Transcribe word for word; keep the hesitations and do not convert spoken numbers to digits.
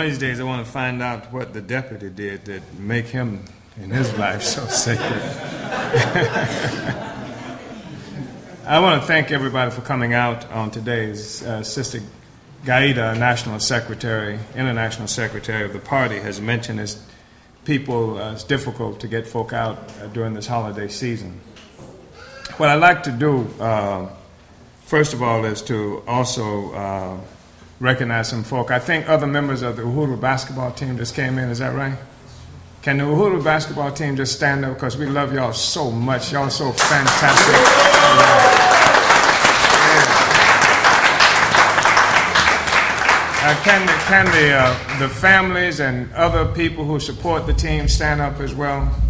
of these days I want to find out what the deputy did that make him in his life so sacred. I want to thank everybody for coming out on today's uh, Sister Gaida, National Secretary, International Secretary of the party, has mentioned as people, uh, it's difficult to get folk out uh, during this holiday season. What I'd like to do, uh, first of all, is to also uh, recognize some folk. I think other members of the Uhuru basketball team just came in, is that right? Can the Uhuru basketball team just stand up, because we love y'all so much. Y'all so fantastic. Uh, can the, can the, uh, the families and other people who support the team stand up as well?